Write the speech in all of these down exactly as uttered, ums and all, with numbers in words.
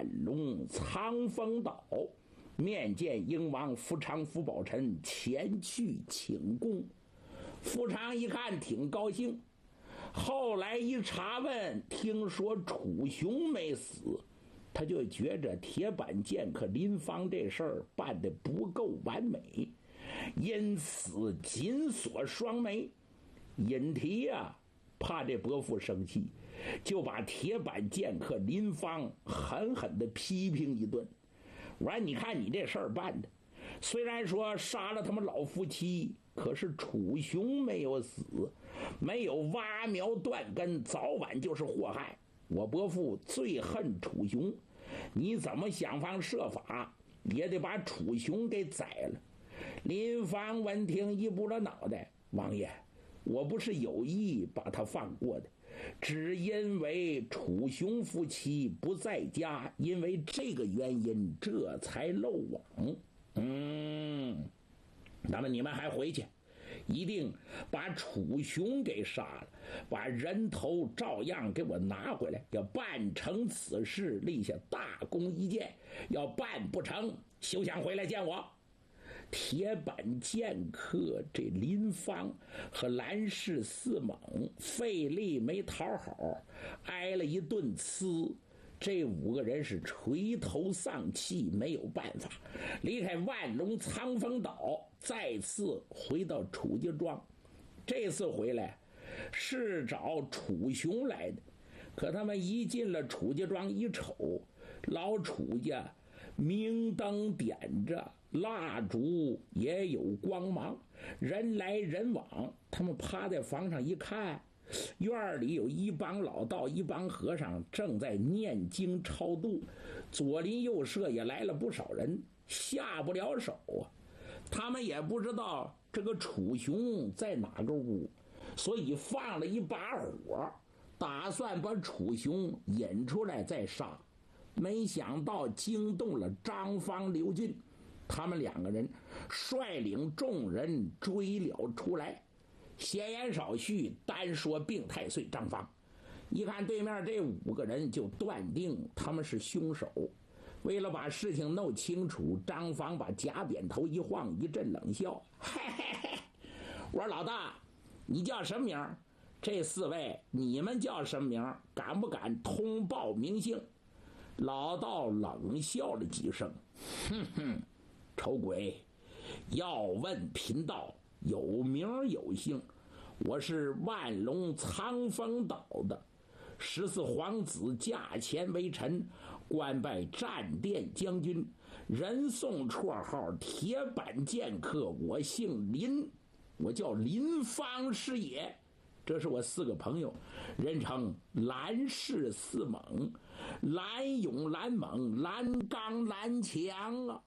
万隆苍风岛，面见英王福昌、福宝臣前去请功。福昌一看挺高兴，后来一查问，听说楚雄没死，他就觉着铁板剑客林芳这事儿办得不够完美，因此紧锁双眉。尹提呀、啊，怕这伯父生气，就把铁板剑客林芳狠狠地批评一顿。我说你看你这事儿办的，虽然说杀了他们老夫妻，可是楚雄没有死，没有挖苗断根，早晚就是祸害。我伯父最恨楚雄，你怎么想方设法也得把楚雄给宰了。林芳闻听一拨了脑袋，王爷，我不是有意把他放过的，只因为楚雄夫妻不在家，因为这个原因这才漏网。嗯，那么你们还回去，一定把楚雄给杀了，把人头照样给我拿回来，要办成此事，立下大功一件，要办不成，休想回来见我。铁板剑客这林芳和蓝氏四猛费力没讨好，挨了一顿呲，这五个人是垂头丧气，没有办法离开万隆苍风岛，再次回到楚家庄。这次回来是找楚雄来的，可他们一进了楚家庄一瞅，老楚家明灯点着，蜡烛也有光芒，人来人往。他们趴在房上一看，院里有一帮老道一帮和尚正在念经超度，左邻右舍也来了不少人，下不了手啊。他们也不知道这个楚雄在哪个屋，所以放了一把火，打算把楚雄引出来再杀。没想到惊动了张方、刘俊，他们两个人率领众人追了出来。闲言少叙，单说病太岁张方。一看对面这五个人，就断定他们是凶手。为了把事情弄清楚，张方把假扁头一晃，一阵冷笑：嘿嘿嘿，我说老大，你叫什么名？这四位你们叫什么名？敢不敢通报名姓？老道冷笑了几声，哼哼，丑鬼，要问贫道，有名有姓，我是万隆苍风岛的十四皇子驾前为臣，官拜战殿将军，人送绰号铁板剑客，我姓林，我叫林方师爷。这是我四个朋友，人称蓝氏四猛，蓝勇、蓝猛、蓝刚、蓝强啊！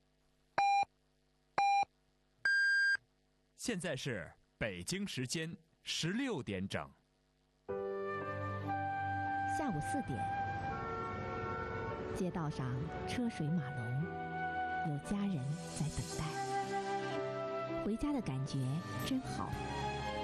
现在是北京时间十六点整， 下午四点，街道上车水马龙，有家人在等待，回家的感觉真好。